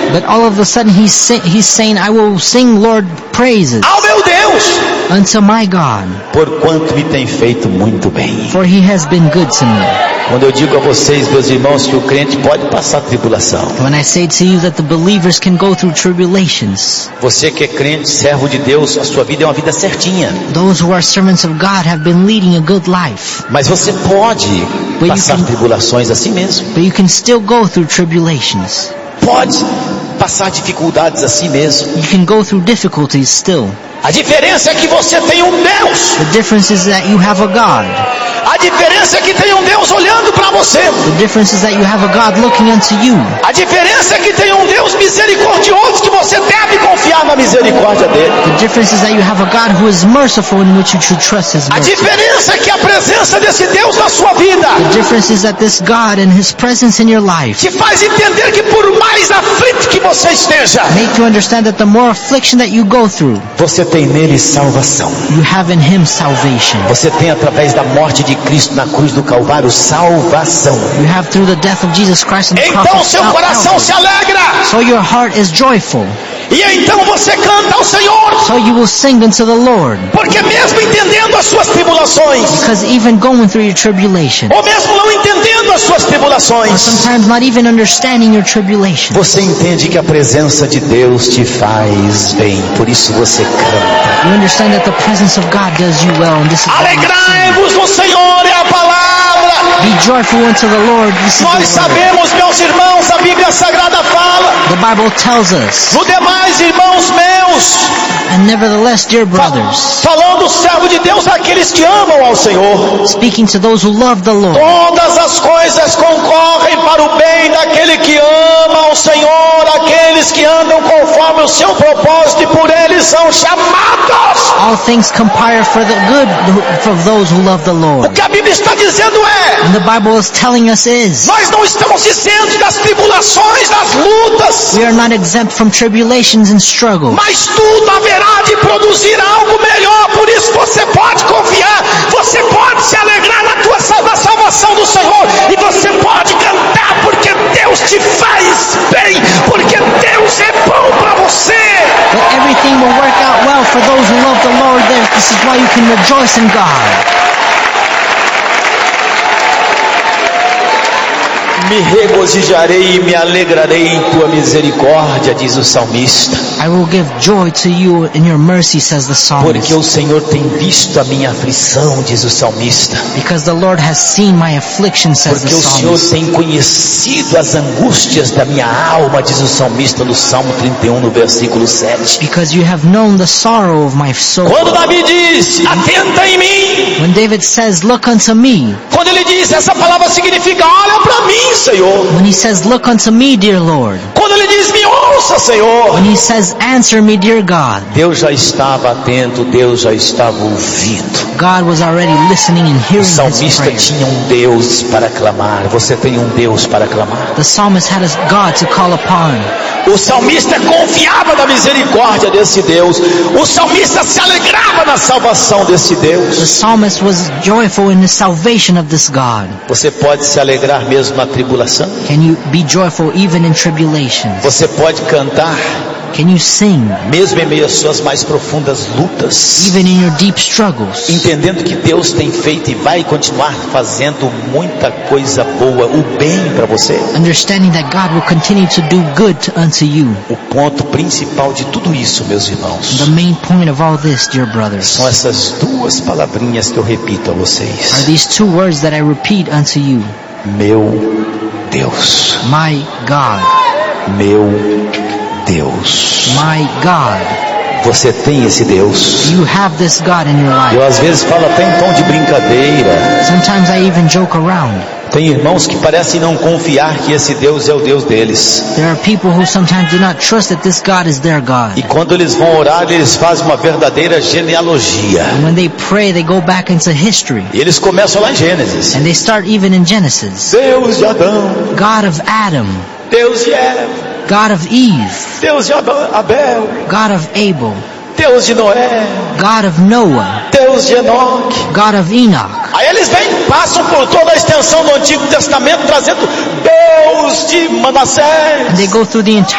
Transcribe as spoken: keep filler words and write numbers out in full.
But all of a sudden he's say, he's saying, I will sing Lord praises ao meu Deus, unto my God, porquanto me tem feito muito bem. for he has been good to me. Quando eu digo a vocês, meus irmãos, que o crente pode passar tribulação, When I say to you that the believers can go through tribulations, você que é crente, servo de Deus, a sua vida é uma vida certinha. those who are servants of God have been leading a good life. Mas você pode you passar can- tribulações assim mesmo. But you can still go through tribulations. Pode passar dificuldades assim mesmo. You can go through difficulties still. A diferença é que você tem um Deus. The difference is that you have a God. A diferença é que tem um Deus olhando para você. The difference is that you have a God looking unto you. A diferença é que tem um Deus misericordioso que você deve confiar na misericórdia dele. The difference is that you have a God who is merciful in which you should trust His A mercy. diferença é que a presença desse Deus na sua vida The difference is that this God and His presence in your life te faz entender que por mais aflito que você esteja, make you understand that the more affliction that you go through, você tem nele salvação. you have in Him salvation. Você tem através da morte de Cristo na cruz do Calvário salvação. You have through the death of Jesus Christ on the cross Então of seu coração se Calvary. alegra. So your heart is joyful. E então você canta ao Senhor. So you will sing unto the Lord. Porque mesmo entendendo as suas tribulações, Because even going through your tribulation, ou mesmo não entendendo as suas or tribulações, sometimes not even understanding your tribulation, você entende que a presença de Deus te faz bem. Por isso você canta. you understand that the presence of God does you well. And this is why you sing. Alegrai-vos no Senhor é a palavra. Be joyful unto the Lord. This is Nós the word. sabemos, meus irmãos, a Bíblia Sagrada fala. The Bible tells us. No demais, irmãos meus, And nevertheless, dear brothers, falando o servo de Deus àqueles que amam ao Senhor, speaking to those who love the Lord, todas as coisas concorrem para o bem daquele que ama ao Senhor, aqueles que andam conforme o seu propósito e por ele são chamados. all things conspire for the good for those who love the O Lord. que a Bíblia está dizendo é: And the Bible is telling us is, nós não estamos isentos das tribulações, das lutas, we are not exempt from tribulations and struggle. mas tudo haverá de produzir algo melhor. Por isso você pode confiar, você pode se alegrar na tua salva- salvação do Senhor, e você pode cantar, porque Deus te faz bem, porque Deus é bom para você. But everything will work out well for those who love the Lord. This is why you can rejoice in God. Me regozijarei e me alegrarei em tua misericórdia, diz o salmista, I will give joy to you in your mercy, says the porque psalmist. o Senhor tem visto a minha aflição, diz o salmista, Because the Lord has seen my affliction, says the porque o Senhor psalmist. tem conhecido as angústias da minha alma, diz o salmista no Salmo trinta e um, no versículo sete. Because you have known the sorrow of my soul. Quando Davi diz, atenta em mim, When David says, look unto me. quando ele diz, essa palavra significa, olha para mim, Senhor. When he says, look unto me, dear Lord. Quando ele diz, me ouça, Senhor, When he says, answer me, dear God. Deus já estava atento, Deus já estava ouvindo. God was already listening and O hearing his salmista prayer. tinha um Deus para clamar. Você tem um Deus para clamar. The psalmist had a God to call upon. O salmista confiava na misericórdia desse Deus. O salmista se alegrava na salvação desse The Deus. psalmist was joyful in the salvation of this God. Você pode se alegrar mesmo na tribulação? Can you be joyful even in tribulations? Você pode cantar Can you sing mesmo em meio às suas mais profundas lutas? even in your deep struggles? Entendendo que Deus tem feito e vai continuar fazendo muita coisa boa, o bem para você. Understanding that God will continue to do good to, unto you. O ponto principal de tudo isso, meus irmãos, The main point of all this, dear brothers, são essas duas palavrinhas que eu repito a are vocês. these two words that I repeat unto you. Meu Deus, My God, meu Deus. my God. Você tem esse Deus? You have this God in your life. Eu às vezes falo até em tom de brincadeira. Sometimes I even joke around. Tem irmãos que parecem não confiar que esse Deus é o Deus deles. There are people who sometimes do not trust that this God is their God. E quando eles vão orar, eles fazem uma verdadeira genealogia. And when they pray, they go back into history. E eles começam lá em Gênesis. And they start even in Genesis. Deus de Adão, God of Adam, Deus de Eva, God of Eve, Deus de Abel, God of Abel, Deus de Noé, God of Noah, Deus de Enoque. God of Enoch. Aí eles vêm, passam por toda a extensão do Antigo Testamento, trazendo Deus de Manassés. And they go through the entire